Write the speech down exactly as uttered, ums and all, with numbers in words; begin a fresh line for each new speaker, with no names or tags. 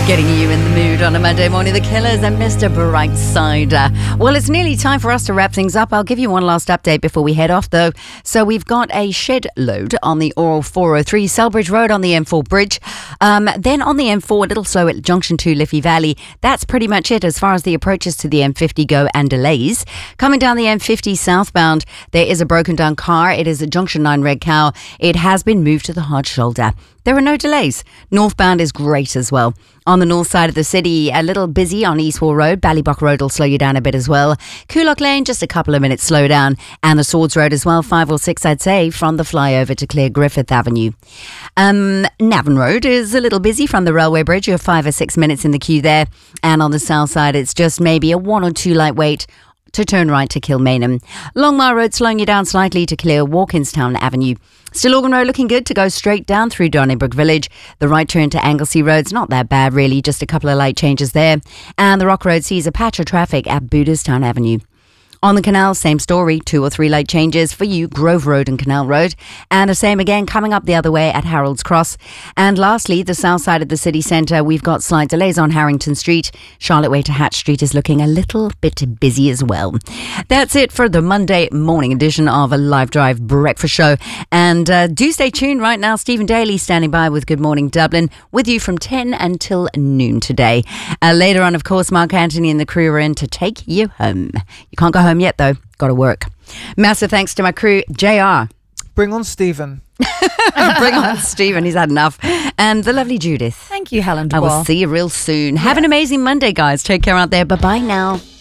Getting you in the mood on a Monday morning, The Killers and Mister Brightside. Uh, well, it's nearly time for us to wrap things up. I'll give you one last update before we head off, though. So we've got a shed load on the Oral four oh three, Selbridge Road on the M four bridge. Um, then on the M four, a little slow at Junction two, Liffey Valley. That's pretty much it as far as the approaches to the M fifty go and delays. Coming down the M fifty southbound, there is a broken down car. It is at Junction nine, Red Cow. It has been moved to the hard shoulder. There are no delays. Northbound is great as well. On the north side of the city, a little busy on Eastwall Road. Ballybuck Road will slow you down a bit as well. Coolock Lane, just a couple of minutes slow down. And the Swords Road as well, five or six, I'd say, from the flyover to clear Griffith Avenue. Um, Navan Road is a little busy from the railway bridge. You're five or six minutes in the queue there. And on the south side, it's just maybe a one or two light wait to turn right to Kilmainham. Longmire Road slowing you down slightly to clear Walkinstown Avenue. Stillorgan Road looking good to go straight down through Donnybrook Village. The right turn to Anglesey Road's not that bad really, just a couple of light changes there. And the Rock Road sees a patch of traffic at Buderstown Avenue. On the canal, same story, two or three light changes for you, Grove Road and Canal Road. And the same again coming up the other way at Harold's Cross. And lastly, the south side of the city centre, we've got slight delays on Harrington Street. Charlotte Way to Hatch Street is looking a little bit busy as well. That's it for the Monday morning edition of a Live Drive Breakfast Show. And uh, do stay tuned right now. Stephen Daly standing by with Good Morning Dublin with you from ten until noon today. Uh, later on, of course, Mark Anthony and the crew are in to take you home. You can't go home yet though, got to work. Massive thanks to my crew. J R,
bring on Stephen.
Bring on Stephen, he's had enough. And the lovely Judith.
Thank you, Helen
I
Dubois.
will see you real soon.
Yeah.
Have an amazing Monday, guys. Take care out there. Bye bye now.